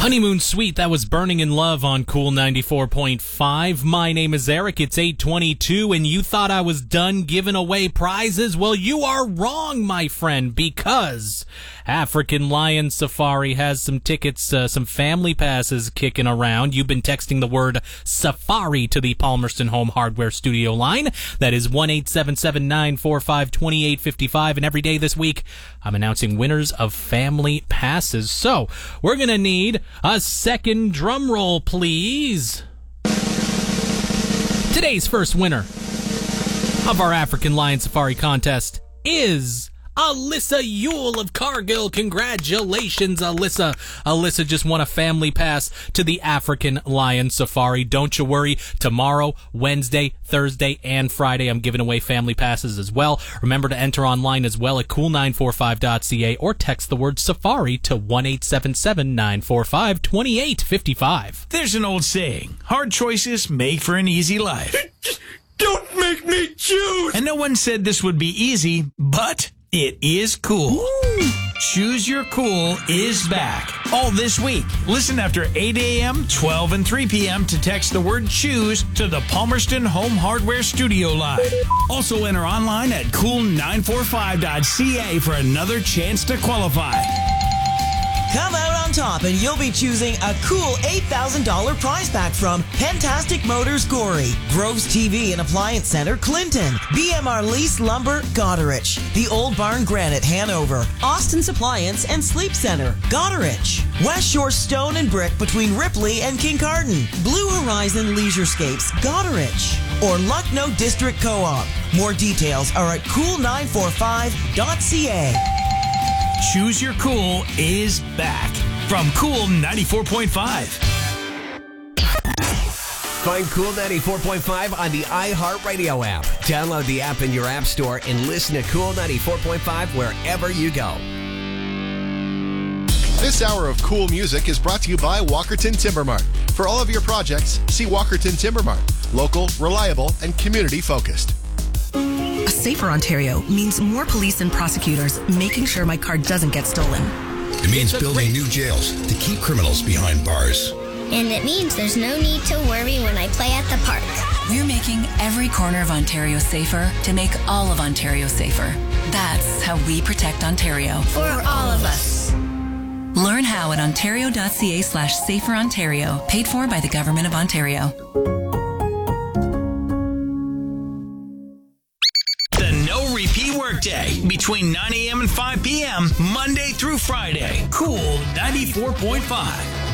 Honeymoon Suite, that was Burning in Love on Cool 94.5. My name is Eric. It's 8:22, and you thought I was done giving away prizes? Well, you are wrong, my friend, because African Lion Safari has some tickets, some family passes kicking around. You've been texting the word Safari to the Palmerston Home Hardware Studio line. That is 1-877-945-2855, and every day this week, I'm announcing winners of family passes. So, we're going to need a second drum roll, please. Today's first winner of our African Lion Safari contest is Alyssa Yule of Cargill. Congratulations, Alyssa. Alyssa just won a family pass to the African Lion Safari. Don't you worry. Tomorrow, Wednesday, Thursday, and Friday, I'm giving away family passes as well. Remember to enter online as well at cool945.ca or text the word Safari to 1-877-945-2855. There's an old saying, hard choices make for an easy life. Don't make me choose! And no one said this would be easy, but it is cool. Ooh. Choose Your Cool is back. All this week. Listen after 8 a.m., 12, and 3 p.m. to text the word choose to the Palmerston Home Hardware Studio line. Also enter online at cool945.ca for another chance to qualify. Come out on top and you'll be choosing a cool $8,000 prize pack from Pentastic Motors Gorey, Groves TV and Appliance Center Clinton, BMR Lease Lumber Goderich, The Old Barn Granite Hanover, Austin's Appliance and Sleep Center Goderich, West Shore Stone and Brick between Ripley and Kincardine, Blue Horizon Leisurescapes Goderich, or Lucknow District Co-op. More details are at cool945.ca. Choose Your Cool is back from Cool 94.5. Find Cool 94.5 on the iHeartRadio app. Download the app in your app store and listen to Cool 94.5 wherever you go. This hour of cool music is brought to you by Walkerton Timber Mart. For all of your projects, see Walkerton Timber Mart. Local, reliable, and community focused. A safer Ontario means more police and prosecutors making sure my car doesn't get stolen. It means building new jails to keep criminals behind bars. And it means there's no need to worry when I play at the park. We're making every corner of Ontario safer to make all of Ontario safer. That's how we protect Ontario. For all of us. Learn how at ontario.ca/saferontario. Paid for by the Government of Ontario. Workday between 9 a.m. and 5 p.m. Monday through Friday. Cool 94.5.